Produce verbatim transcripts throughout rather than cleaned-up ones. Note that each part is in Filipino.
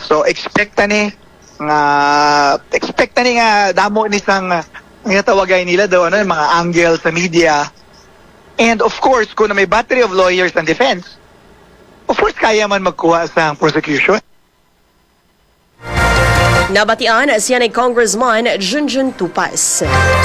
So expect ni nga expect ni nga damo ni sang nga tawagay nila daw ano mga angle sa media. And of course, kung may battery of lawyers and defense, of course kaya man magkuha sa prosecution. Nabatian siya ni Congressman Junjun Tupas.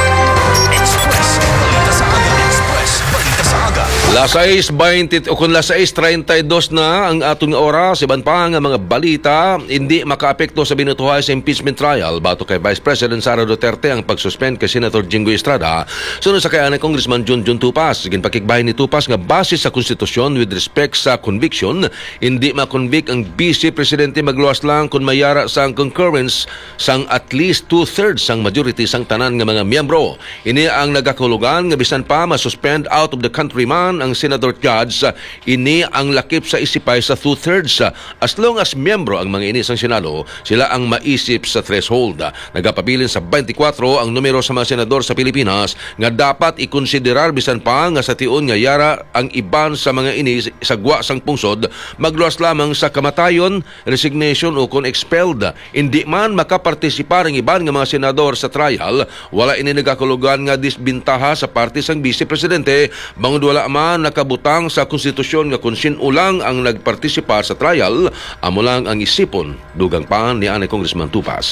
Las sais twenty o kung las sais thirty-two na ang atong oras, iban pa nga mga balita, hindi makaapekto sa binutuhay sa impeachment trial bato kay Vice President Sara Duterte ang pagsuspend kay Senator Jinggoy Estrada sunod sa kaya ni Congressman Junjun Tupas. Ginpakigbahay ni Tupas nga base sa konstitusyon with respect sa conviction, hindi makonvict ang Vice Presidente magluwas lang kung mayara sang concurrence sang at least two-thirds sang majority sang tanan nga mga miyembro. Ini ang nagakahulugan nga bisan pa masuspend out of the country man ang Senador Judge, ini ang lakip sa isipay sa two-thirds. As long as miyembro ang mga ini sang Senado, sila ang maisip sa threshold. Nagapabilin sa twenty-four ang numero sa mga senador sa Pilipinas nga dapat ikonsiderar bisan pa nga sa tion nga yara ang iban sa mga ini sa gwa sang pungsod magluwas lamang sa kamatayon, resignation o kung expelled. Hindi man makapartisipar ang iban nga mga senador sa trial, wala ini nagakahulugan nga disbintaha sa parte sang Vice Presidente bangod wala man nakabutang sa konstitusyon nga kung sinulang ang nagpartisipar sa trial, amo lang ang isipon dugang pa ni Anay Congressman Tupas.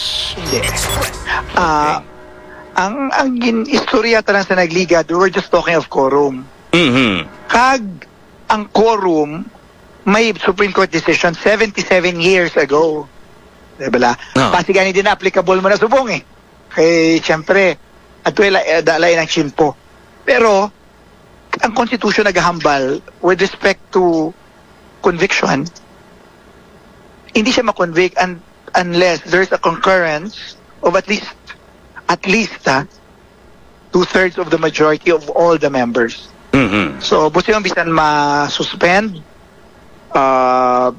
Ah, uh, ang ang istorya tanan sa nagliga, we were just talking of quorum. Mhm. Kag ang quorum may Supreme Court decision seventy-seven years ago. Diba? Oh. Kasi gani din applicable mo na subong eh. Kay siyempre at wala eh, dalay ng chimpo. Pero ang Constitution naghahambal with respect to conviction, hindi siya makonvict un- unless there's a concurrence of at least at least ha, two-thirds of the majority of all the members. Mhm. So, buti yung bisan ma-suspend, uh,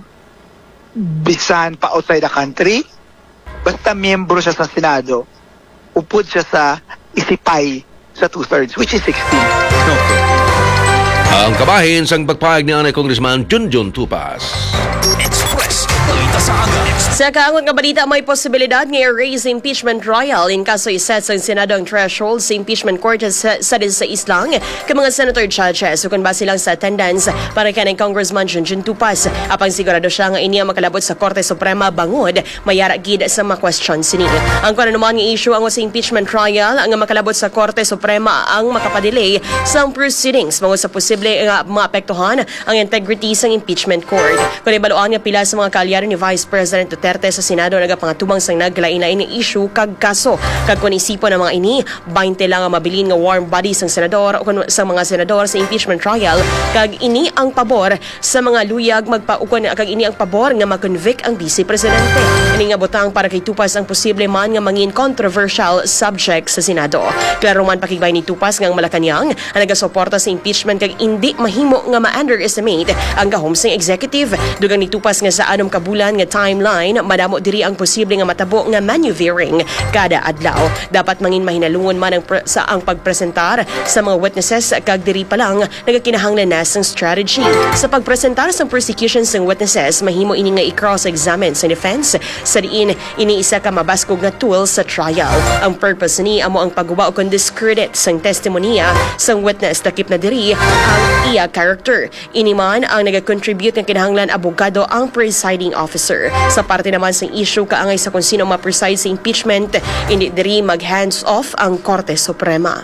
bisan pa outside the country, basta miyembro siya sa Senado, upod siya sa isipay sa two-thirds, which is sixteen. Okay. Ang kabahin sang pagpahayag ni Anay Congressman Junjun Tupas. Express Balita sa Aga. Sa kaangot nga balita, may posibilidad nga i-raise impeachment trial in kaso iset sa Senado ang threshold sa impeachment court sa, sa din sa islang kay mga senator judges. Sukon ba silang sa attendance para kanang Congressman Junjun Tupas. Apang sigurado siya nga iniya makalabot sa Korte Suprema bangod mayara gid sa mga questions sini. Ang kuno naman nga issue ang sa impeachment trial ang makalabot sa Korte Suprema ang makapadelay sa proceedings mga sa posible nga maapektuhan ang integrity sa impeachment court. Kung ibaloan nga pila sa mga kaalyado ni Vice President Duterte sa Senado nagapangatubang sang naglain-lain nga issue kag kaso. Kag kung isipon ng mga ini, twenty lang ang mabilin nga warm bodies sang senador o sa mga senador sa impeachment trial kag ini ang pabor sa mga luyag magpaukon kag ini ang pabor nga ma-convict ang Vice Presidente. Ini nga butang para kay Tupas ang posible man nga mangin controversial subject sa Senado. Klaro man pakigbay ni Tupas nga ang Malacañang ang nagasuporta sa impeachment kag hindi mahimo nga ma-underestimate ang gahom sang executive. Dugang ni Tupas nga sa anom kabulan nga timeline madamo diri ang posible nga matabo nga maneuvering kada adlaw. Dapat mangin mahinalungon man ang pre- sa ang pagpresentar sa mga witnesses kag diri pa lang nagakinahanglan na sang strategy. Sa pagpresentar sa prosecution sang witnesses mahimo ini nga i-cross-examine sa defense sa diin ini isa ka mabaskog nga tool sa trial. Ang purpose ni amo ang pagguba o discredit sang testimonya sang witness takip na diri ang iya character. Ini man ang nagakontribute nga kinahanglan abogado ang presiding officer. Sa parte naman sa issue kaangay sa kung sino ma-preside sa impeachment, hindi diri mag-hands off ang Korte Suprema.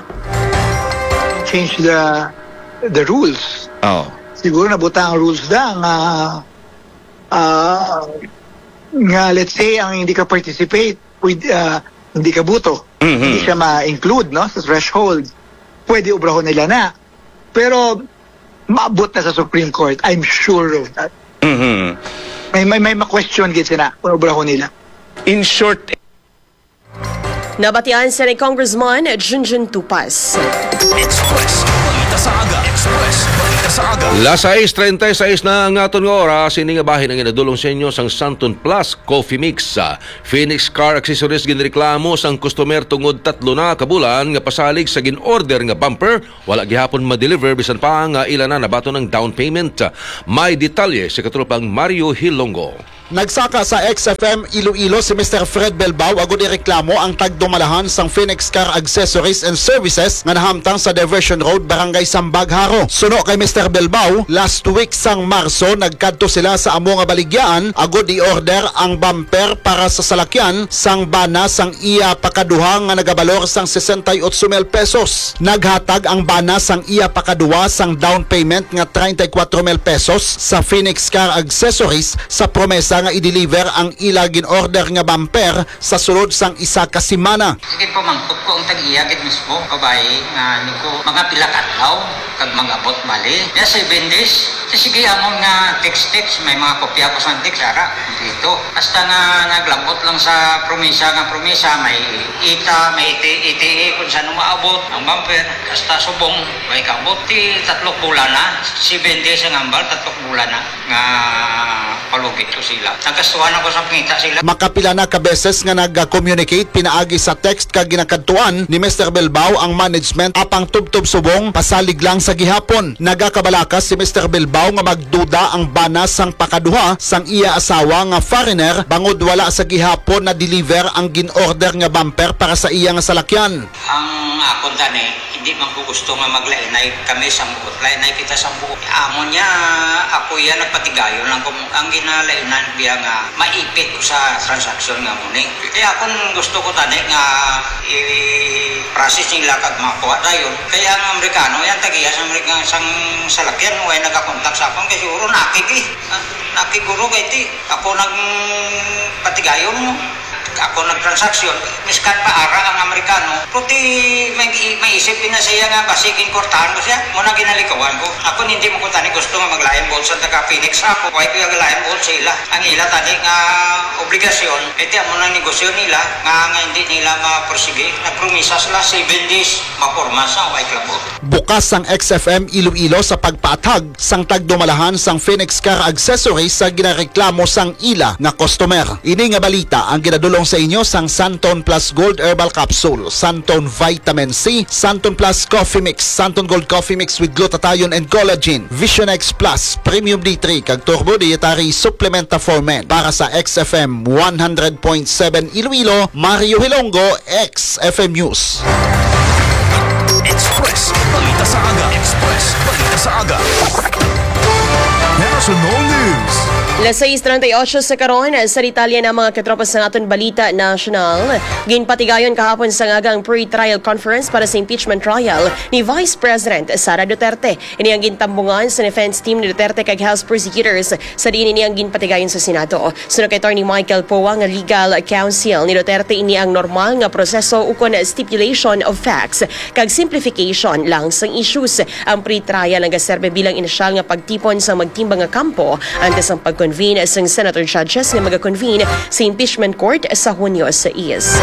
Change the the rules. Oh. Siguro nabuta ang rules da nga uh, nga let's say ang hindi ka participate with uh, hindi ka buto. Mm-hmm. Hindi siya ma-include no sa threshold. Pwede ubrahon nila na. Pero maabot na sa Supreme Court. I'm sure of that. Mhm. May may may ma-question gid sila kung ubrahon nila. In short, Nabatian sa ni Congressman Junjun Tupas. Express Balita sa Aga. Express Balita sa Aga. las sais thirty-six na ang aton nga oras, ini nga bahin ang inadulong sa inyo sang Santon Plus Coffee Mix. Phoenix Car Accessories ginreklamo sang customer tungod tatlo na kabulan nga pasalig sa gin-order nga bumper, wala gihapon ma-deliver bisan pa nga ilan na nabato ng down payment. May detalye si katropang Mario Hilongo. Nagsaka sa X F M Iloilo si Mister Fred Belbao agud ireklamo ang tagdumalahan sang Phoenix Car Accessories and Services nga nahamtang sa Diversion Road, Barangay Sambag, Haro. Suno kay Mister Belbao, last week sang Marso nagkadto sila sa amo nga baligyaan agud i-order ang bumper para sa salakyan sang bana sang iya pakaduha nga nagabalor sang sesentayot mil pesos. Naghatag ang bana sang iya pakaduha sang down payment nga treinta y cuatro mil pesos sa Phoenix Car Accessories sa promesa nga i-deliver ang ilagin order nga bumper sa sulod sang isa ka semana. Sige po mangkot ko ang tag-iyagid mismo, babae nga niko mga pila katlaw kag mga abot mali. Ya seven days. Sige amon nga text-text may mga kopya ko sa text ara dito. Hasta nga naglabot lang sa promesa nga promesa may ita, may ite ite kung saan maabot ang bumper. Hasta subong may kabot ti tatlong bulan na. seven days ang ambal, tatlong bulan na nga palugit ko sila. Nagastuhan ako sa pangita sila. Makapila na ka beses nga nag-communicate pinaagi sa text kag ginakadtuan ni Mister Belbao ang management apang tubtob subong pasalig lang sa gihapon. Nagakabalakas si Mister Belbao nga magduda ang bana sang pakaduha sang iya asawa nga foreigner bangod wala sa gihapon na deliver ang gin-order nga bumper para sa iya nga salakyan. Ang akon tani hindi man ko gusto nga maglainay kami sa buot. Lainay kita sa buot. Amon niya ako yan nagpatigayon lang kung ang ginalainan biya nga maipit ko sa transaksyon nga muni. Kaya akong gusto ko tani nga i-process nila kag makuha dayon. Kaya ang Amerikano yan tagiya sa Amerikano sang salakyan mo ay nagakontak sa akon kasi uro nakig eh. Nakiguro kay ti. Ako nag patigayon mo. Ako nagtransaksyon, miskan pa ara ang Amerikano, puti may, may isip na siya nga basikin kortahan ko siya, muna ginalikawan ko. Ako hindi mo ko tani gusto nga maglayan bolt sa taga Phoenix ako, kaya ko yung layan bolt sa ila. Ang ila tani nga obligasyon, iti mo ng negosyo nila, nga nga hindi nila maprosige, nagpromisa sila seven days, maporma sa white club. Bukas ang X F M Iloilo sa pagpatag sang tagdumalahan sang Phoenix Car Accessories sa ginareklamo sang ila nga customer. Ini nga balita ang ginadulong sa inyo sang Santon Plus Gold Herbal Capsule, Santon Vitamin C, Santon Plus Coffee Mix, Santon Gold Coffee Mix with glutathione and collagen, Vision X Plus, Premium D three, kag Turbo Dietary Supplementa for Men. Para sa X F M one hundred point seven Iloilo, Mario Hilongo, X F M News. Express, balita sa aga. Express, balita sa aga. National News. Las seis treinta y ocho sa karon sa Italia na mga katropas ng aton balita national. Ginpatigayon kahapon sa ngagang pre-trial conference para sa impeachment trial ni Vice President Sara Duterte. Ini ang gintambungan sa defense team ni Duterte kag House prosecutors sa diin ini ang ginpatigayon sa Senado. Sunod kay Attorney Michael Poa nga legal counsel ni Duterte, ini ang normal nga proseso ukon stipulation of facts kag simplification lang sang issues. Ang pre-trial ang gaserbe bilang inisyal nga pagtipon sa magtimbang nga kampo antes ang pag convene sang senator judges nga mag-convene sa impeachment court sa Hunyo sais.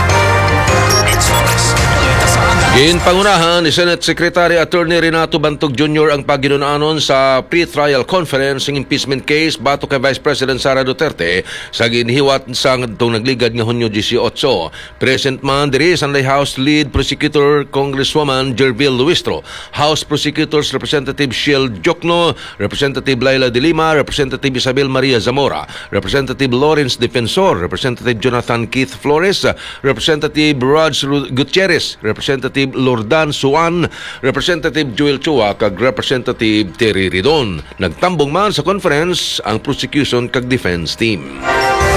Ginpangunahan ni Senate Secretary Attorney Renato Bantog Junior ang pagginunaanon sa pre-trial conference ng impeachment case bato kay Vice President Sara Duterte sa ginhiwat sa itong nagligad nga Hunyo eighteen. Present man diri Sunday House Lead Prosecutor Congresswoman Jervil Luistro, House Prosecutors Representative Shiel Jokno, Representative Laila De Lima, Representative Isabel Maria Zamora, Representative Lawrence Defensor, Representative Jonathan Keith Flores, Representative Raj Gutierrez, Representative Lordan Suan, Representative Joel Chua kag Representative Terry Ridon. Nagtambong man sa conference ang prosecution kag defense team.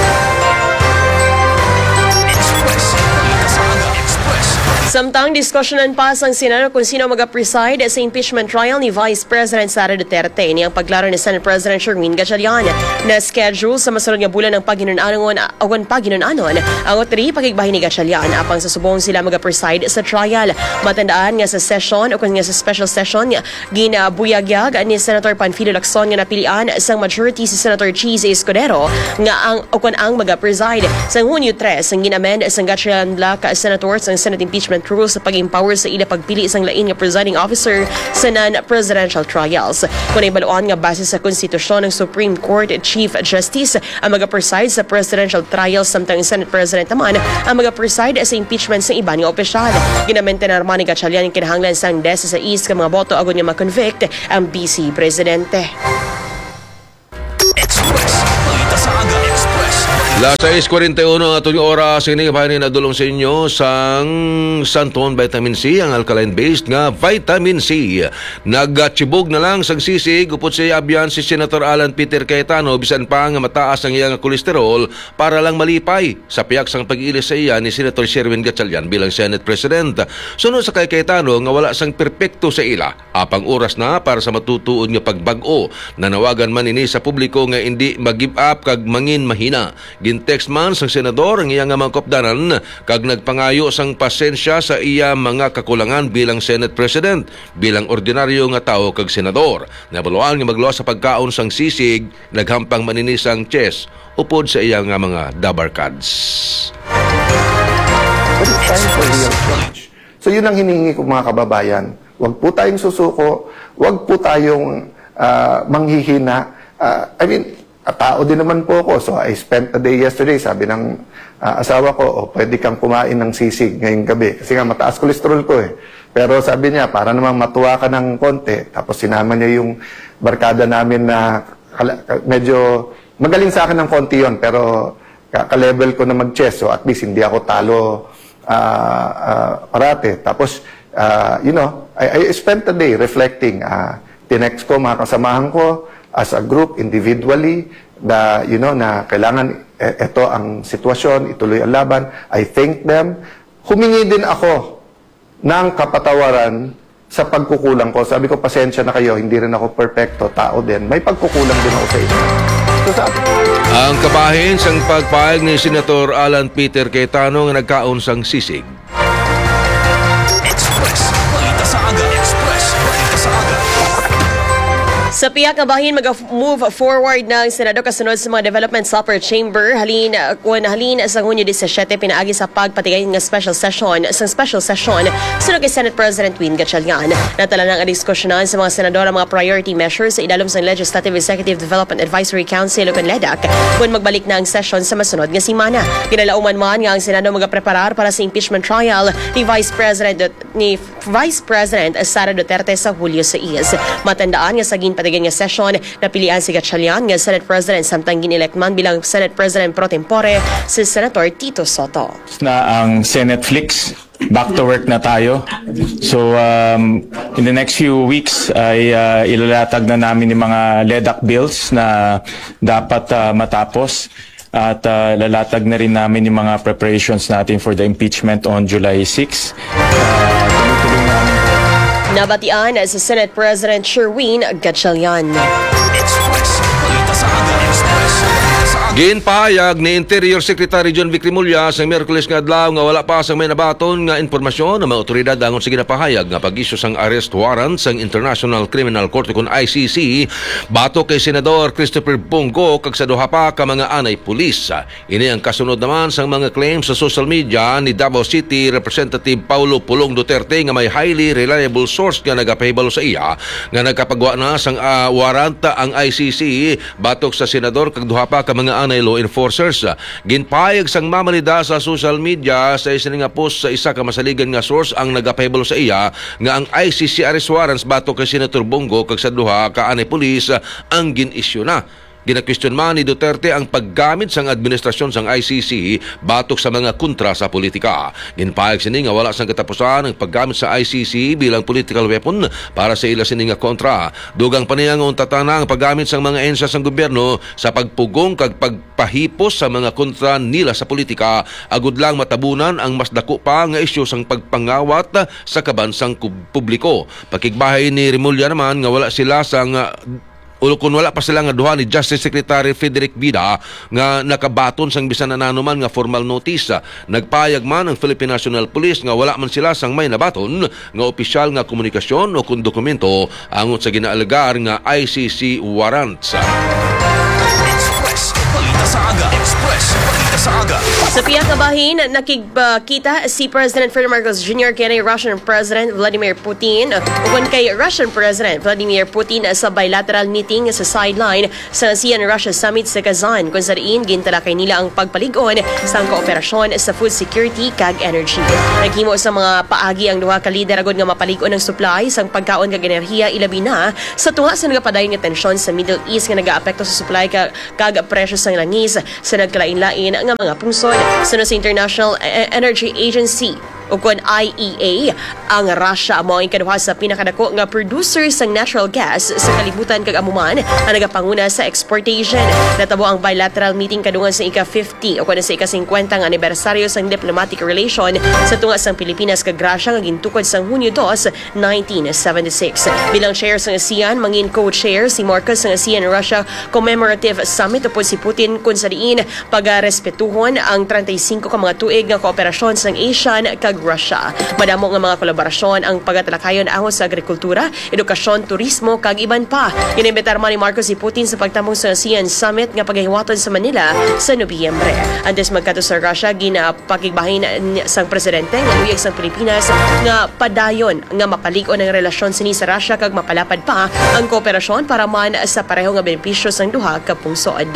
Samtang diskusyonan pa sang Senado kung sino mag-preside sa impeachment trial ni Vice President Sara Duterte. Ini ang paglaro ni Senate President Sherwin Gatchalian na schedule sa masunod nga bulan ng paginunanon awan paginunanon ang otri pagigbahin ni Gatchalian apang sa subong sila mag-preside sa trial. Matandaan nga sa session o kung nga sa special session ginabuyagyag ni Senator Panfilo Lacson nga napilian sang majority si Senator Cheese Escudero nga ang o kung ang mag-preside sang Hunyo three sang ginamend sang Gatchalian Black Senators ang Senate impeachment rules sa pag-empower sa ila pagpili isang lain nga presiding officer sa non-presidential trials. Kung ibaluan nga base sa konstitusyon ng Supreme Court Chief Justice ang mag-preside sa presidential trials samtang Senate President naman ang mag-preside sa impeachment sa iba nga opisyal. Ginamente na Armani Gatchalian ang kinahanglan sang sixteen ka mga boto agon nga ma-convict ang Vice Presidente. Express, balita sa aga. Las sais forty one ang atong oras ini kabahin na dulong sa inyo sang Santon Vitamin C, ang alkaline-based nga vitamin C. Nagachibog na lang sang sisig upod sa abyan si Senator Alan Peter Cayetano bisan pa nga mataas ang iyang kolesterol para lang malipay sa piyak sang pag-ilis sa iya ni Senator Sherwin Gatchalian bilang Senate President. Sunod sa kay Cayetano nga wala sang perpekto sa ila. Apang oras na para sa matutuon nga pagbag-o. Nanawagan man ini sa publiko nga hindi mag-give up kag mangin mahina. Gintext man sang senador ang iyang mga kopdanan kag nagpangayo sang pasensya sa iya mga kakulangan bilang Senate President bilang ordinaryo nga tao kag senador. Nabaluan nga magluwas sa pagkaon sang sisig, naghampang maninisang chess upod sa iya nga mga dabarkads. But it's time for real change. So yun ang hinihingi ko mga kababayan. Huwag po tayong susuko, huwag po tayong uh, manghihina. Uh, I mean, tao din naman po ako. So I spent a day yesterday, sabi ng uh, asawa ko, oh, pwede kang kumain ng sisig ngayong gabi. Kasi nga mataas kolesterol ko eh. Pero sabi niya, para namang matuwa ka ng konti. Tapos sinama niya yung barkada namin na medyo magaling sa akin ng konti yon, pero ka-level ko na mag-chess. So at least hindi ako talo uh, uh, parate. Tapos, uh, you know, I, I spent a day reflecting. Uh, tinext ko mga kasamahan ko, as a group, individually, na, you know, na kailangan, e, ito ang sitwasyon, ituloy ang laban. I thank them. Humingi din ako ng kapatawaran sa pagkukulang ko. Sabi ko, pasensya na kayo, hindi rin ako perfecto, tao din. May pagkukulang din ako sa inyo. So, sabi. Ang kabahin sang pagpahayag ni Senator Alan Peter Cayetano nga nagkaon sang sisig. Express. Balita sa aga. Express. Balita sa aga. Sa piyak nga bahin mag-move forward ng Senado kasunod sa mga development sa upper chamber halin kun halin sa Hunyo seventeen pinaagi sa pagpatigayon nga special session sa special session sunod kay Senate President Win Gatchalian. Natala nang diskusyonan sa mga senador ang mga priority measures sa idalom sa Legislative Executive Development Advisory Council o Ledac kung magbalik na ang session sa masunod nga simana. Ginalauman man nga ang Senado magapreparar para sa impeachment trial ni Vice President ni Vice President Sara Duterte sa Hulyo six. Matandaan nga sa ginpatigayon nga session napilian si Gatchalian nga Senate President samtang ginelect man bilang Senate President pro tempore si Senator Tito Soto. Na ang Senate Flix, back to work na tayo. So um, in the next few weeks ay uh, ilalatag na namin yung mga Ledac bills na dapat uh, matapos at uh, lalatag na rin namin yung mga preparations natin for the impeachment on July sixth. Uh, tumutuloy namin Nabatian sa Senate President Sherwin Gatchalian. Express. Balita sa aga. Express. Balita sa aga. Ginpahayag ni Interior Secretary John Vic Rimulya sa Miyerkules nga adlaw nga wala pa sang may nabaton nga impormasyon ng mga otoridad angon sa ginapahayag nga pag-issue sang arrest warrant sang International Criminal Court kun I C C bato kay Senador Christopher Bongo kag sa duha pa ka mga anay pulis. Ini ang kasunod naman sang mga claims sa social media ni Davao City Representative Paulo Pulong Duterte nga may highly reliable source nga nagapahibalo sa iya nga nagkapagwa na sang uh, warrant ang I C C batok sa senador kag duha pa ka mga anay law enforcers. Ginpahayag sang mamanida sa social media sa isa nga post sa isa ka masaligan nga source ang nagapahibalo sa iya nga ang I C C arrest warrants batok kay Senator Bongo kag sa duha ka anay pulis ang gin-issue na. Gina-question man ni Duterte ang paggamit sang administrasyon sang I C C batok sa mga kontra sa politika. Ginpahayag sini nga wala sang katapusan ang paggamit sa I C C bilang political weapon para sa ila sini nga kontra. Dugang pa niya nga untatana ang paggamit sang mga ensya sang gobyerno sa pagpugong kag pagpahipos sa mga kontra nila sa politika agud lang matabunan ang mas dako pa nga isyu sang pagpangawat sa kabansang publiko. Pakigbahay ni Rimulya naman nga wala sila sang o kung wala pa sila nga duha ni Justice Secretary Frederick Bida nga nakabaton sang bisan na nanuman nga formal notice. Nagpayag man ang Philippine National Police nga wala man sila sang may nabaton nga opisyal nga komunikasyon o kung dokumento angot sa ginaalgar nga I C C warrants. Express. Balita sa aga. Express. Balita sa aga. Sa piyang kabahin, nakikita si President Ferdinand Marcos Junior kay Russian President Vladimir Putin ukon kay Russian President Vladimir Putin sa bilateral meeting sa sideline sa ASEAN-Russia Summit sa Kazan kung saan gintalakay nila ang pagpaligon sa kooperasyon sa food security kag energy. Naghimo sa mga paagi ang duha ka lider agud nga mapaligon ng supply sang pagkaon kag enerhiya ilabi na sa tunga sa nagapadayon nga tensyon sa Middle East nga nagaapekto sa supply kag, kag presyo sang langis sa nagkalain-lain nga mga pungsod. Sunod sa International Energy Agency o kung I E A, ang Russia mo ang ikaduha sa pinakadako nga producer sang natural gas sa kalibutan kag amuman ang nagapanguna sa exportation. Natabo ang bilateral meeting kadungan sa ika fifty o kung sa ika fifty nga anibersaryo sang diplomatic relation sa tunga sang Pilipinas kag Russia nga gintukod sang Hunyo two, nineteen seventy-six. Bilang chair sang ASEAN, mangin co-chair si Marcos sang ASEAN-Russia Commemorative Summit upod si Putin kung sa diin pagarespetuhon ang thirty-five ka mga tuig nga kooperasyon sang ASEAN kag Russia. Madamo nga mga kolaborasyon ang pagatalakayon ahon sa agrikultura, edukasyon, turismo kag iban pa. Inimbitar man ni Marcos si Putin sa pagtamong sa ASEAN Summit nga paghiwaton sa Manila sa Nobyembre. Antes magkato sa Russia, ginapakigbahin sang presidente nga luyag sang Pilipinas nga padayon nga mapalig-on ang relasyon sini sa Russia kag mapalapad pa ang kooperasyon para man sa pareho nga benepisyo sang duha ka pungsod.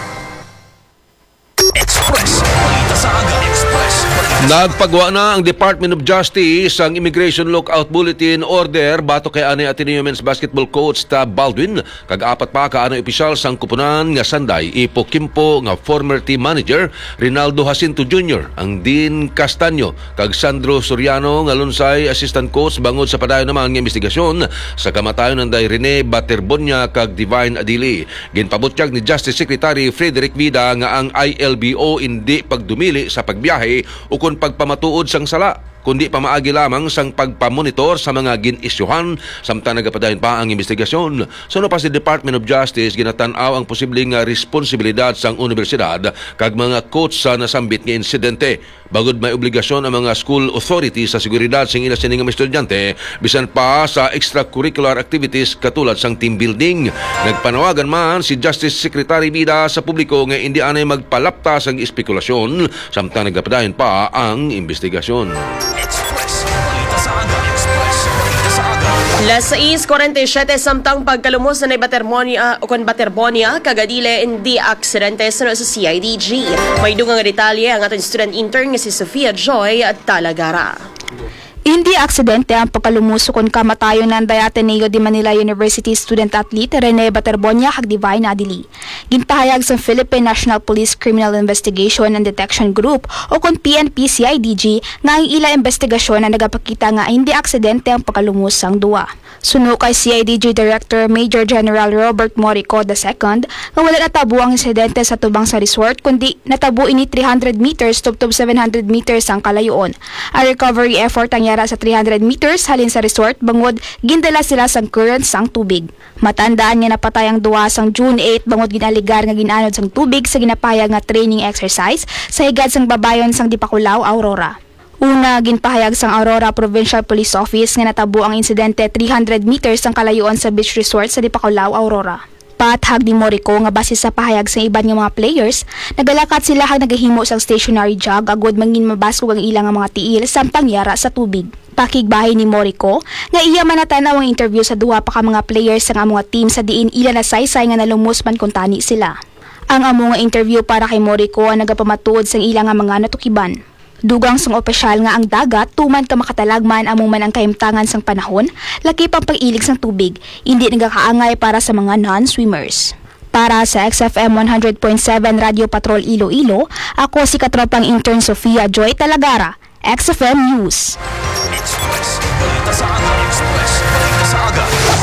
Express. Balita sa Aga. Express. Nagpagawa na ang Department of Justice ang Immigration Lookout Bulletin Order bato kay anay Ateneo Men's Basketball Coach Tab Baldwin kag apat pa ka anay opisyal sang kupunan nga Sanday Ipo Kimpo nga former team manager Rinaldo Jacinto Junior ang Dean Castaño kag Sandro Soriano nga lunsay assistant coach bangod sa padayon naman nga investigasyon sa kamatayon ng day Rene Baterbonia kag Divine Adili. Ginpabutyag ni Justice Secretary Frederick Vida nga ang I L B O hindi pagdumili sa pagbiyahe o kung pagpamatuod sang sala, kundi pamaagi lamang sang pagpamonitor sa mga gin-isyuhan samtang nagapadayon pa ang investigasyon. Suno pa si Department of Justice ginatanaw ang posibleng responsibilidad sang universidad kag mga coach sa nasambit nga insidente. Bagod may obligasyon ang mga school authorities sa seguridad sing ila sining mga estudyante bisan pa sa extracurricular activities katulad sang team building. Nagpanawagan man si Justice Secretary Vida sa publiko nga hindi anay magpalapta sang espekulasyon samtang nagapadayon pa ang investigasyon. Express. Balita sa Aga. Express. Balita sa Aga. Las sais forty-seven samtang pagkalumos na Baterbonia o kon Baterbonia kagadile hindi aksidente sa C I D G. May dungang detalye ang ating student intern nga si Sofia Joy Talagara. Hindi aksidente ang pagkalumuso kon kamatayon ng Ateneo de Manila University student athlete Rene Baterbonia kag Divine Adili. Gintahayag sa Philippine National Police Criminal Investigation and Detection Group o kon P N P C I D G nga ang ila investigasyon na nagapakita nga hindi aksidente ang pagkalumusang duwa. Suno kay C I D G Director Major General Robert Morico the second nga wala natabo ang insidente sa tubang sa resort kundi natabo ini three hundred meters tubtob seven hundred meters ang kalayoon. Ang recovery effort ang yara sa three hundred meters halin sa resort bangod gindala sila sang current sang tubig. Matandaan nga napatay ang duwa sang June eighth bangod ginaligar nga ginanod sang tubig sa ginapahayag nga training exercise sa higad sang babayon sang Dipakulaw, Aurora. Una, ginpahayag sang Aurora Provincial Police Office nga natabo ang insidente three hundred meters ang kalayuan sa beach resort sa Dipakulaw, Aurora. Pathag ni Morico nga base sa pahayag sa iban nga mga players, nagalakat sila hang nagahimo sang stationary jug agod mangin mabaskog ang ilang mga tiil samtang yara sa tubig. Pakigbahay ni Morico nga iya man natanaw ang interview sa duha pa ka mga players sa mga team sa diin ila na saysay nga nalumos man kung tani sila. Ang amo nga interview para kay Morico ang nagapamatuod sang ilang nga mga natukiban. Dugang sang opisyal nga ang dagat tuman ka makatalagman among man ang kahimtangan sang panahon, laki pang pag-ilig sang tubig, hindi nagakaangay para sa mga non-swimmers. Para sa X F M one hundred point seven Radio Patrol Iloilo, ako si katropang intern Sofia Joy Talagara, X F M News. Express. Balita sa Aga. Express. Balita sa Aga.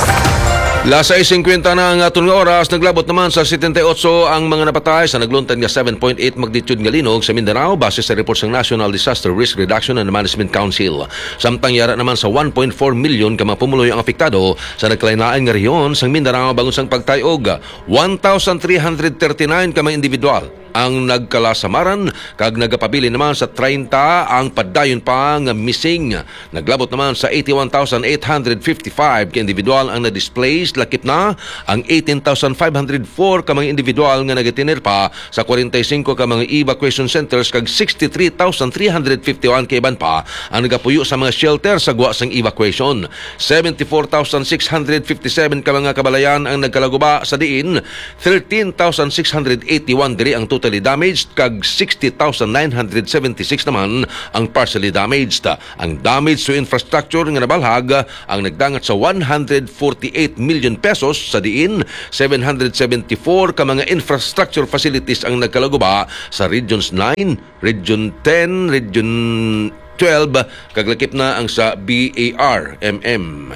Las sais fifty na ang atong oras, naglabot naman sa seventy-eight ang mga napatay sa nagluntad nga seven point eight magnitude nga linog sa Mindanao base sa report ng National Disaster Risk Reduction and Management Council. Samtang yara naman sa one point four million ka mga pumuloy ang apektado sa nagkalain-lain nga rehiyon sa Mindanao bangon sang pagtayog one thousand three hundred thirty-nine ka mga individual ang nagkalasamaran kag nagapabili naman sa thirty ang padayon pa nga missing. Naglabot naman sa eighty-one thousand eight hundred fifty-five ka individual ang na-displaced, lakip na ang eighteen thousand five hundred four ka mga individual nga nagatinir pa sa forty-five ka mga evacuation centers kag sixty-three thousand three hundred fifty-one ka iban pa ang nagapuyo sa mga shelter sa guwa sang evacuation. seventy-four thousand six hundred fifty-seven ka mga kabalayan ang nagkalaguba sa diin, thirteen thousand six hundred eighty-one diri ang totally damaged kag sixty thousand nine hundred seventy-six naman ang partially damaged. Ang damage to infrastructure nga nabalhag ang nagdangat sa one hundred forty-eight million pesos sa diin, seven hundred seventy-four ka mga infrastructure facilities ang nagkalaguba sa Regions nine, Region ten, Region twelve, kaglakip na ang sa B A R M M.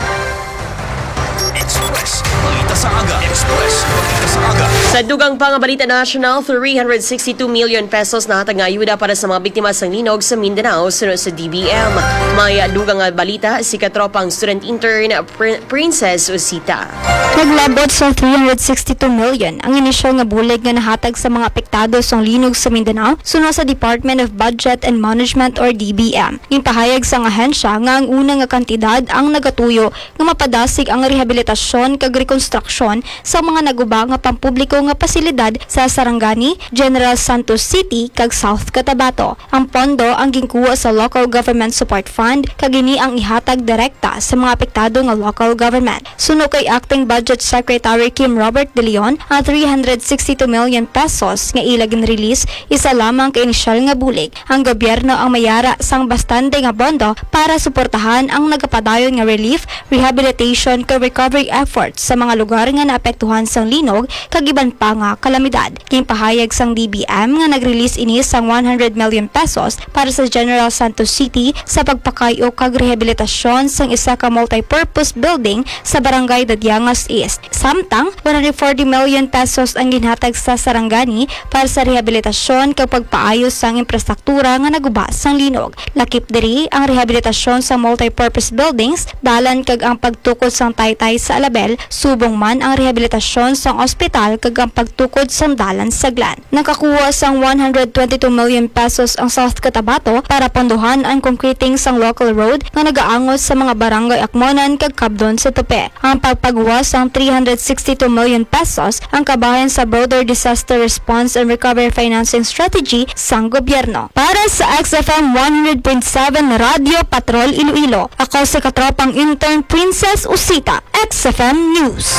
Express. Balita sa aga. Express. Balita sa aga. Sa dugang pang Balita National, three hundred sixty-two million pesos na hatag nga ayuda para sa mga biktima sa linog sa Mindanao sunod sa D B M. May dugang nga balita si katropang student intern Prin- Princess Osita. Naglabot sa three hundred sixty-two million ang inisyal nga bulig nga nahatag sa mga apektado sa linog sa Mindanao sunod sa Department of Budget and Management or D B M. Impahayag sa ahensya nga ang una nga kantidad ang nagatuyo nga mapadasig ang rehabilitasyon kag rekonstruksyon sa mga naguba nga pampubliko nga pasilidad sa Sarangani, General Santos City kag South Cotabato. Ang pondo ang ginkuha sa Local Government Support Fund kag ini ang ihatag direkta sa mga apektado nga local government. Suno kay Acting Budget Secretary Kim Robert De Leon, ang three hundred sixty-two million pesos nga ilagin release isa lamang kay inisyal nga bulig. Ang gobyerno ang mayara sang bastante nga bondo para suportahan ang nagapadayon nga relief, rehabilitation kag recovery efforts sa mga lugar nga naapektuhan sang linog kag iban pa nga kalamidad. Gimpahayag sang D B M nga nag-release ini sang one hundred million pesos para sa General Santos City sa pagpakayo kag rehabilitasyon sang isa ka multi-purpose building sa Barangay Dadyangas East. Samtang one hundred forty million pesos ang ginhatag sa Sarangani para sa rehabilitasyon kag pagpaayos sang infrastruktura nga naguba sang linog. Lakip diri ang rehabilitasyon sa multi-purpose buildings, dalan kag ang pagtukod sang taytay sa Alabel, subong man ang rehabilitasyon sang ospital kag ang pagtukod sang dalan sa Glan. Nakakuha sang one hundred twenty-two million pesos ang South Cotabato para pondohan ang concreting sang local road nga nagaangos sa mga barangay Akmonan kag Kabdon sa Tupi. Ang pagpagawa sang three hundred sixty-two million pesos ang kabahin sa broader disaster response and recovery financing strategy sang gobyerno. Para sa X F M one hundred point seven Radio Patrol Iloilo, ako si katropang intern Princess Osita, X F M News.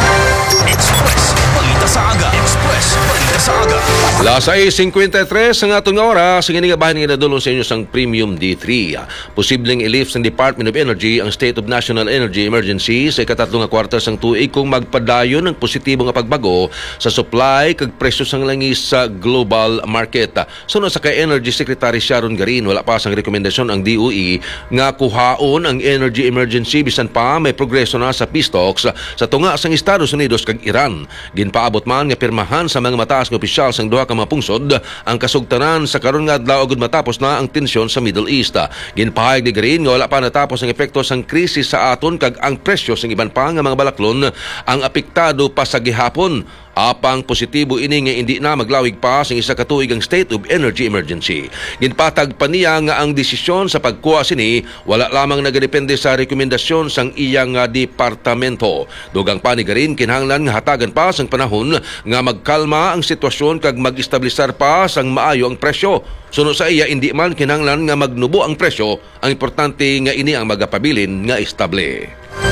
Express. Balita sa aga. Express. Balita sa aga. Las six fifty-three ang atong oras, ang inigabahan nga nadulong sa inyo sang Premium D three. Posibleng i-lift ng Department of Energy ang State of National Energy Emergency sa ikatatlong nga kwarta sang tuig kung magpadayon ng positibo nga pagbago sa supply kag presyo sang langis sa global market. Sunod sa kay Energy Secretary Sharon Garin, wala pa sang rekomendasyon ang D O E nga kuhaon ang energy emergency bisan pa may progreso na sa peace talks sa tunga sang Estados Unidos kag Iran. Ginpaabot man nga pirmahan sa mga mataas nga opisyal sang duha ka mga pungsod ang kasugtanan sa karon nga adlaw ug matapos na ang tensyon sa Middle East. Ginpahayag ni Green nga wala pa natapos ang epekto sang krisis sa aton kag ang presyo sang iban pa nga mga balaklon ang apektado pa sa gihapon. Apang positibo ini nga hindi na maglawig pa sa isa ka tuig ang State of Energy Emergency. Ginpatag pa niya nga ang desisyon sa pagkuha sini wala lamang nagadepende sa rekomendasyon sang iyang departamento. Dugang pa ni Garin kinahanglan nga hatagan pa sang panahon nga magkalma ang sitwasyon kag mag-establisar pa sang maayo ang presyo. Sunod sa iya hindi man kinahanglan nga magnubo ang presyo, ang importante nga ini ang magapabilin nga estable.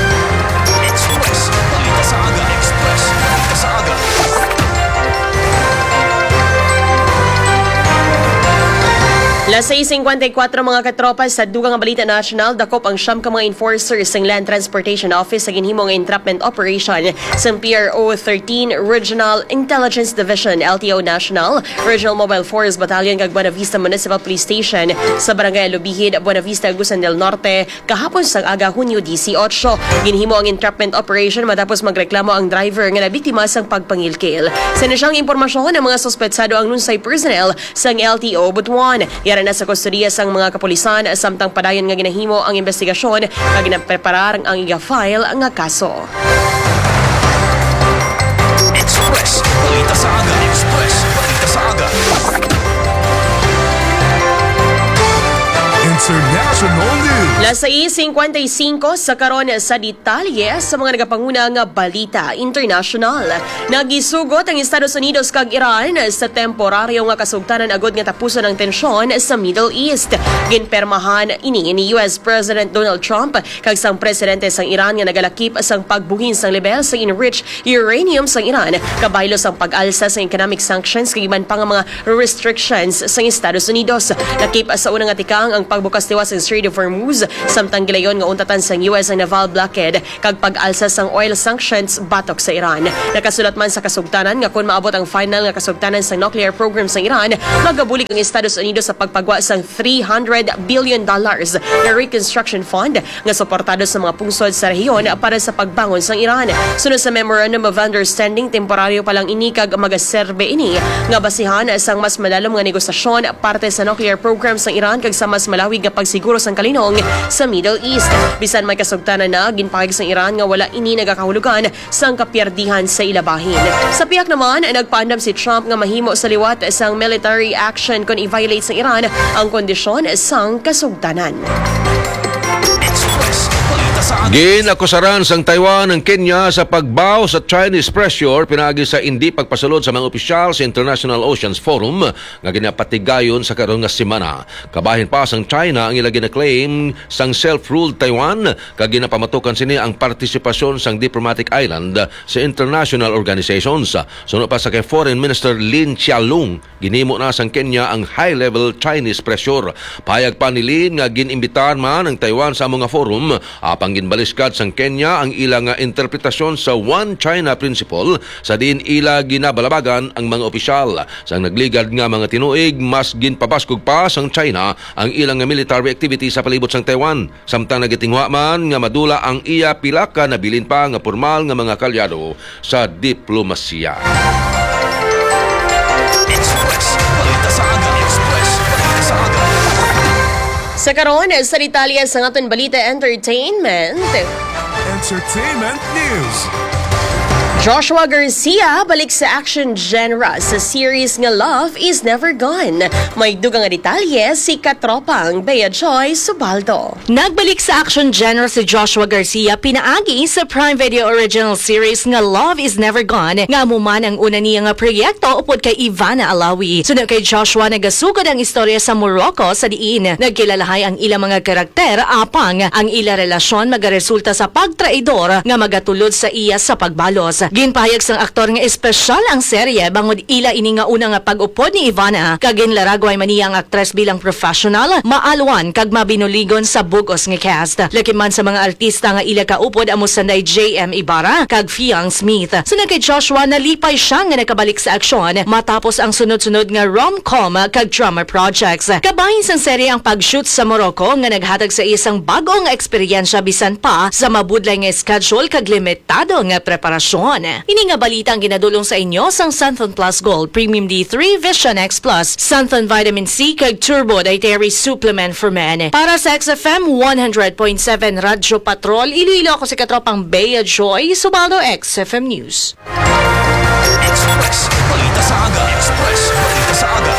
Express. Balita sa aga. Express. Balita sa aga. Las six fifty-four mga katropa sa dugang nga Balita National, dakop ang siyam ka mga enforcers ng Land Transportation Office sa ginhimong entrapment operation sa P R O thirteen Regional Intelligence Division L T O National, Regional Mobile Force Battalion kag Buena Vista Municipal Police Station sa Barangay Lubihid, Buena Vista, Agusan del Norte kahapon sa aga Hunyo eighteen. Ginhimo ang entrapment operation matapos magreklamo ang driver nga nabiktima sang pagpangilkil. Sa nasyang impormasyon ng mga suspetsado ang nunsay personnel sang L T O Butuan. Na sa kustodiya sang mga kapulisan samtang padayon nga ginahimo ang investigasyon kag ginapreparar ang iga-file nga kaso. Express. Balita sa aga. Express. Balita sa International News. Las sais fifty-five sa karon sa detalye sa mga nagapanguna nga balita international. Nagisugot ang Estados Unidos kag Iran sa temporaryo nga kasugtanan agod nga tapuson ang tensyon sa Middle East. Ginpermahan ini ni U S President Donald Trump kag sang presidente sang Iran nga nagalakip sang pagbuhin sang level sa enriched uranium sang Iran kabaylo sang pag-alsa sa economic sanctions kag iban pa nga mga restrictions sa Estados Unidos. Nakip sa unang atikang ang pagbukas tiwas sa Strait of Hormuz samtang gilayon nga untatan sang U S ang naval blockade kag pag-alsa sang oil sanctions batok sa Iran. Nakasulat man sa kasugtanan nga kung maabot ang final nga kasugtanan sa nuclear program sa Iran, magabulig ang Estados Unidos sa pagpagwa sang three hundred billion dollars na reconstruction fund nga suportado sa mga pungsod sa rehiyon para sa pagbangon sang Iran. Sunod sa Memorandum of Understanding, temporaryo pa lang ini kag magaserbe ini nga basihan sang mas malalom nga negosasyon parte sa nuclear program sa Iran kag sa mas malawig nga pagsiguro sang kalinong sa Middle East. Bisan may kasugtanan na ginpahig sa Iran nga wala ini nagakahulugan sang kapyerdihan sa ilabahin. Sa piyak naman, nagpaandam si Trump nga mahimo sa liwat sang military action kung i-violate sa Iran ang kondisyon sang kasugtanan. Express. Balita sa aga. Ginakusaran sang Taiwan ang Kenya sa pagbaw sa Chinese pressure pinagi sa hindi pagpasulod sa mga opisyal sa International Oceans Forum nga ginapatigayon sa karon nga semana. Kabahin pa sang China ang ila gina-claim sang self-ruled Taiwan kag ginapamatukan sini ang partisipasyon sang diplomatic island sa international organizations. Suno pa sa kay Foreign Minister Lin Chialung, ginimo na sang Kenya ang high-level Chinese pressure. Payag pa ni Lin nga ginimbitar man ang Taiwan sa mga forum apang ginbaliskad sang Kenya ang ilang interpretasyon sa One China Principle sa diin ila ginabalabagan ang mga opisyal. Sang nagligad nga mga tinuig, mas ginpabaskog pa sang China ang ilang military activity sa palibot sang Taiwan. Samtang nagitingwa man nga madula ang iya pilaka na bilin pa nga formal nga mga kalyado sa diplomasiya. Express. Balita sa aga. Express. Balita sa aga. Sa karon sa detalye sa aton balita entertainment. Entertainment News. Joshua Garcia balik sa action genre sa series nga Love is Never Gone. May dugang nga detalye si katropang Bea Joy Subaldo. Nagbalik sa action genre si Joshua Garcia pinaagi sa Prime Video original series nga Love is Never Gone nga muman ang una niya nga proyekto upod kay Ivana Alawi. Sunod kay Joshua nagasugod ang istorya sa Morocco sa diin nagkilalahay ang ilang mga karakter apang ang ila relasyon magaresulta sa pagtraidor nga magatulod sa iya sa pagbalos. Ginpahayag sang aktor nga espesyal ang serye bangod ila ini nga una nga pag-upod ni Ivana kag ginlaragway man niya ang aktres bilang professional, maalwan kag mabinuligon sa bugos nga cast. Laki man sa mga artista nga ila kaupod amo sanday J M Ibarra kag Fiang Smith. Sunod kay Joshua nalipay siya nga nakabalik sa aksyon matapos ang sunod-sunod nga rom-com kag drama projects. Kabahin sang serye ang pag-shoot sa Morocco nga naghatag sa isang bagong eksperyensya bisan pa sa mabudlay nga schedule kag limitado nga preparasyon. Ini nga balita ang ginadulong sa inyo sang Santhon Plus Gold Premium D three Vision X Plus, Santhon Vitamin C kag Turbo Dietary Supplement for Men. Para sa X F M one hundred point seven Radyo Patrol, Iloilo ako si katropang Bea Joy Subaldo, X F M News. Express. Balita sa aga. Express. Balita sa aga.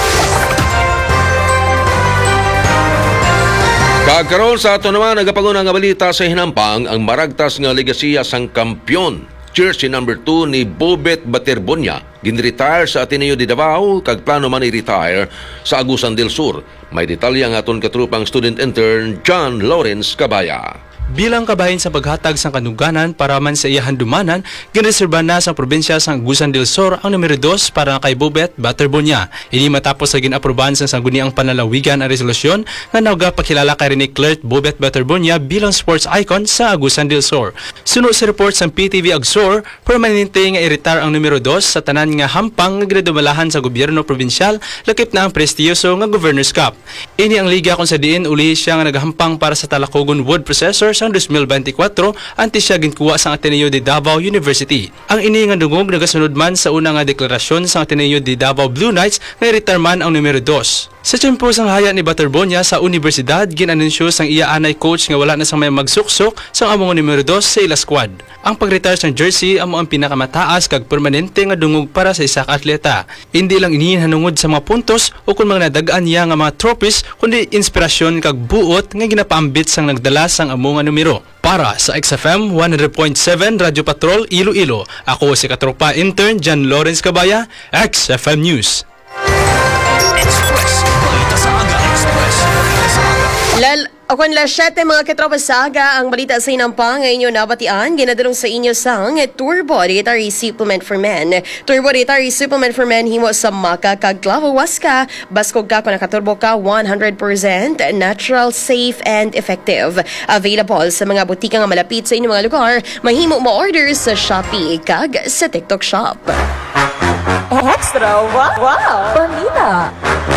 Kagkaroon sa ato naman nagapangunang nga balita sa hinampang ang maragtas nga legasiya sang kampyon. Jersey number two ni Bobet Baterbonia ginretire sa Ateneo de Davao kag plano man i-retire sa Agusan del Sur. May detalye ang aton katrupang student intern John Lawrence Cabaya. Bilang kabahin sa paghatag sang kanuganan para man sa iyahan dumanan, ginreserba na sa probinsya sang Agusan del Sur ang numero dos para kay Bobet Baterbonia. Ini matapos sa ginaprobahan sa sangguniang panalawigan ang resolusyon nga nagapakilala kay ni Clerk Bobet Baterbonia bilang sports icon sa Agusan del Sur. Suno sa report sa P T V Agsor, permanente nga i-retire ang numero dos sa tanan nga hampang nga gradumalahan sa gobyerno probinsyal lakip na ang prestiyoso nga Governor's Cup. Ini ang liga kung sa diin uli siya nga naghampang para sa Talacogon Wood Processors ang twenty twenty-four antes siya ginkuha sa Ateneo de Davao University. Ang ini nga dungog nagasunod man sa una nga deklarasyon sa Ateneo de Davao Blue Knights nga i-retire man ang numero dos. Sa tiyempo sang haya ni Butterbonia sa universidad, ginanunsyo sang iya anay coach nga wala na sang may magsuksok sang among numero dos sa ila squad. Ang pag-retire sang jersey amo ang pinakamataas kag permanente nga dungog para sa isa ka atleta. Hindi lang inihin hanungod sa mga puntos o kung mga nadagaan niya nga mga trophies, kundi inspirasyon kag buot nga ginapaambit sang nagdala sang among numero. Para sa X F M one hundred point seven Radio Patrol Iloilo, ako si katropa intern John Lawrence Cabaya, X F M News. Express. Balita sa Aga Express. Balita sa Aga. Lal, akon la siyete mga katropa sa aga ang balita sa inampang nga inyo nabatian, ginadulong sa inyo sang Turbo Dietary Supplement for Men. Turbo Dietary Supplement for Men himo sa maka kag clavo waska, baskog ka kung nakaturbo ka one hundred percent natural, safe and effective. Available sa mga butika nga malapit sa inyong mga lugar, mahimo mo order sa Shopee kag sa TikTok Shop. Extra, wow, wow, balita.